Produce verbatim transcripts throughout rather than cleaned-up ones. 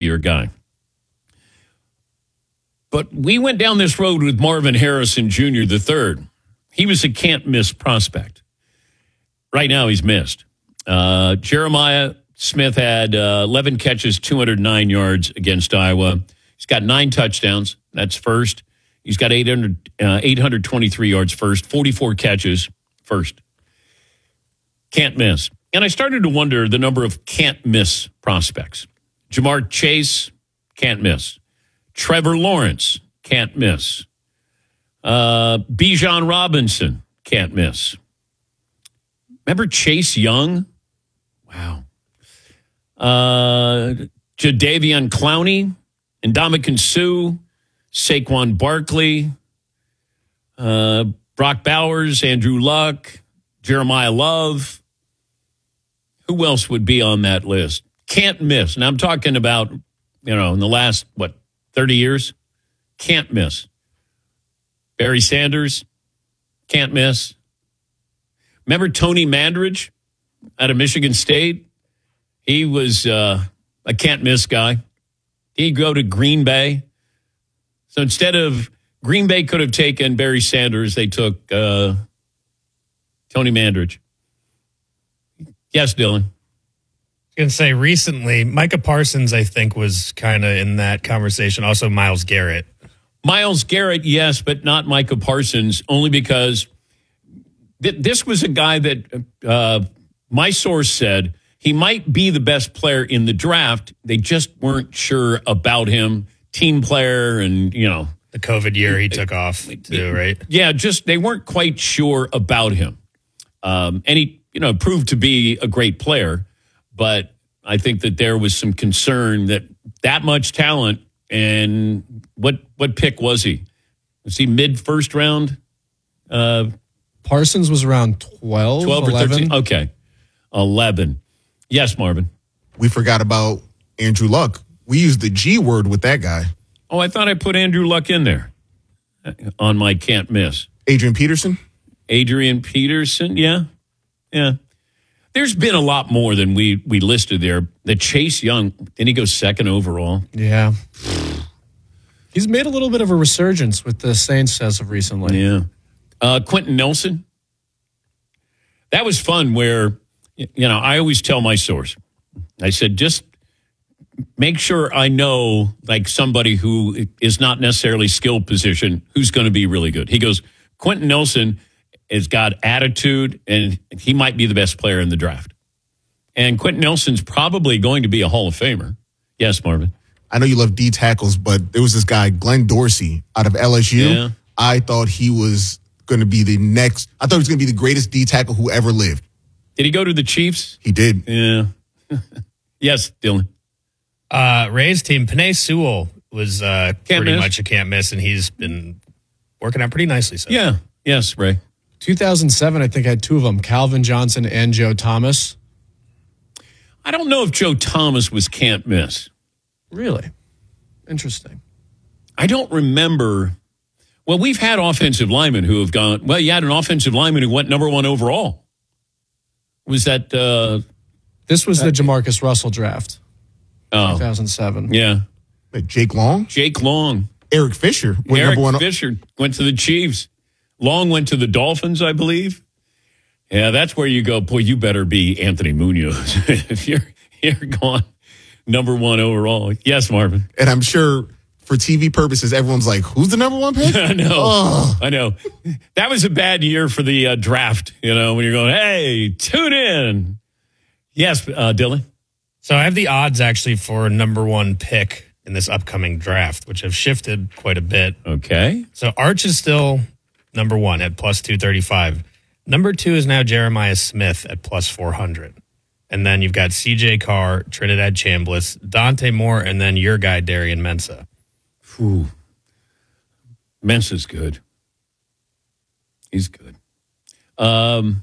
easier guy. But we went down this road with Marvin Harrison Junior the third. He was a can't-miss prospect. Right now, he's missed. Uh, Jeremiah Smith had uh, eleven catches, two hundred nine yards against Iowa. He's got nine touchdowns. That's first. He's got eight hundred, uh, eight hundred twenty-three yards first, forty-four catches first. Can't miss. And I started to wonder the number of can't-miss prospects. Jamar Chase, can't miss. Trevor Lawrence, can't miss. Uh, Bijan Robinson, can't miss. Remember Chase Young? Wow. Uh, Jadeveon Clowney, Ndamukong Suh, Saquon Barkley, uh, Brock Bowers, Andrew Luck, Jeremiah Love. Who else would be on that list? Can't miss. And I'm talking about, you know, in the last, what, thirty years? Can't miss. Barry Sanders, can't miss. Remember Tony Mandridge out of Michigan State? He was uh, a can't-miss guy. He'd go to Green Bay. So instead of Green Bay could have taken Barry Sanders, they took uh, Tony Mandridge. Yes, Dylan. I was going to say recently, Micah Parsons, I think, was kind of in that conversation. Also, Myles Garrett. Myles Garrett, yes, but not Micah Parsons, only because th- this was a guy that uh, my source said he might be the best player in the draft. They just weren't sure about him. Team player and, you know. The COVID year he took off too, right? Yeah, just they weren't quite sure about him. Um, and he, you know, proved to be a great player. But I think that there was some concern that that much talent and what what pick was he? Was he mid-first round? Uh, Parsons was around twelve, twelve or eleven. thirteen? Okay, eleven. Yes, Marvin. We forgot about Andrew Luck. We used the G word with that guy. Oh, I thought I put Andrew Luck in there on my can't miss. Adrian Peterson? Adrian Peterson, yeah. Yeah. There's been a lot more than we, we listed there. The Chase Young, didn't he go second overall? Yeah. He's made a little bit of a resurgence with the Saints as of recently. Yeah. Uh, Quentin Nelson. That was fun where, you know, I always tell my source, I said, just make sure I know, like, somebody who is not necessarily skilled position who's going to be really good. He goes, Quentin Nelson has got attitude, and he might be the best player in the draft. And Quentin Nelson's probably going to be a Hall of Famer. Yes, Marvin. I know you love D tackles, but there was this guy, Glenn Dorsey, out of L S U. Yeah. I thought he was going to be the next, I thought he was going to be the greatest D tackle who ever lived. Did he go to the Chiefs? He did. Yeah. Yes, Dylan. Uh, Ray's team, Penei Sewell, was uh, pretty miss. much a can't miss, and he's been working out pretty nicely. So. Yeah. Yes, Ray. two thousand seven, I think, I had two of them, Calvin Johnson and Joe Thomas. I don't know if Joe Thomas was can't miss. Really? Interesting. I don't remember. Well, we've had offensive linemen who have gone, well, you had an offensive lineman who went number one overall. Was that? Uh, This was the Jamarcus Russell draft, oh, two thousand seven. yeah. Wait, Jake Long? Jake Long. Eric Fisher. went Eric number one. Fisher went to the Chiefs. Long went to the Dolphins, I believe. Yeah, that's where you go, boy, you better be Anthony Munoz if you're, you're gone number one overall. Yes, Marvin. And I'm sure for T V purposes, everyone's like, who's the number one pick? I know. Oh. I know. That was a bad year for the uh, draft, you know, when you're going, hey, tune in. Yes, uh, Dylan. So I have the odds actually for number one pick in this upcoming draft, which have shifted quite a bit. Okay. So Arch is still number one at plus two thirty-five. Number two is now Jeremiah Smith at plus four hundred. And then you've got C J Carr, Trinidad Chambliss, Dante Moore, and then your guy, Darian Mensah. Ooh. Mensah's good. He's good. Um,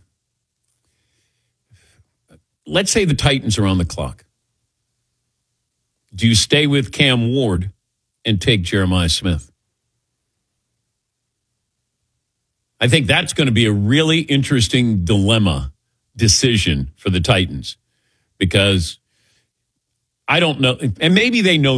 let's say the Titans are on the clock. Do you stay with Cam Ward and take Jeremiah Smith? I think that's going to be a really interesting dilemma decision for the Titans because I don't know, and maybe they know